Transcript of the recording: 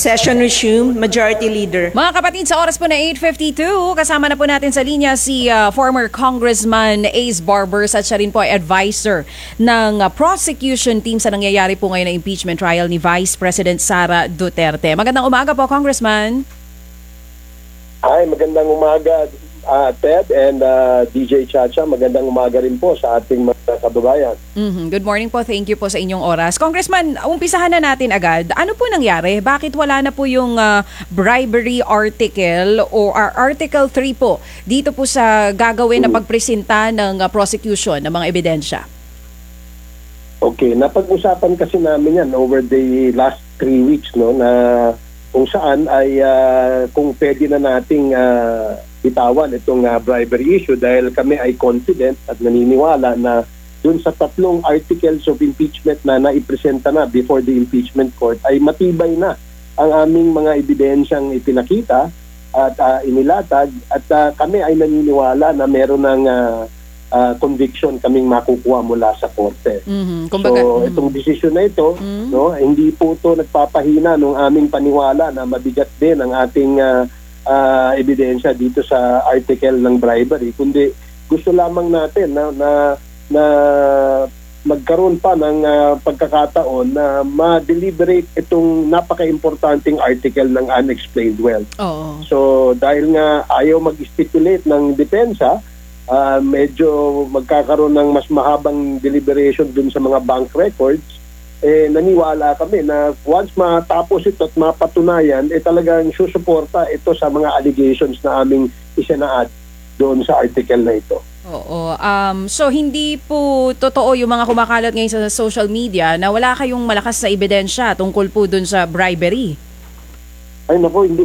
Session resumed. Majority Leader. Mga kapatid, sa oras po na 8:52, kasama na po natin sa linya si former Congressman Ace Barbers at siya rin po ay advisor ng prosecution team sa nangyayari po ngayon na impeachment trial ni Vice President Sara Duterte. Magandang umaga po, Congressman. Hi, magandang umaga Ted and DJ Chacha. Magandang umaga rin po sa ating mga kababayan. Good morning po. Thank you po sa inyong oras. Congressman, umpisahan na natin agad. Ano po nangyari? Bakit wala na po yung bribery article o Article 3 po dito po sa gagawin na pagpresenta ng prosecution ng mga ebidensya? Okay, napag-usapan kasi namin yan over the last 3 weeks, no, na kung saan ay kung pwede na nating bitawan itong bribery issue dahil kami ay confident at naniniwala na dun sa 3 articles of impeachment na naipresenta na before the impeachment court ay matibay na ang aming mga ebidensyang ipinakita at inilatag at kami ay naniniwala na meron ng conviction kaming makukuha mula sa korte. So itong desisyon na ito, no, hindi po ito nagpapahina ng aming paniwala na mabigat din ang ating ebidensya dito sa article ng bribery, kundi gusto lamang natin na magkaroon pa ng pagkakataon na ma-deliberate itong napaka-importanting article ng unexplained wealth. So dahil nga ayaw mag-stipulate ng depensa, medyo magkakaroon ng mas mahabang deliberation dun sa mga bank records. Naniwala kami na once matapos ito at mapatunayan, talagang susuporta ito sa mga allegations na aming isinaad doon sa article na ito. So hindi po totoo yung mga kumakalat ngayon sa social media na wala kayong malakas na ebidensya tungkol po doon sa bribery? Ay naku, hindi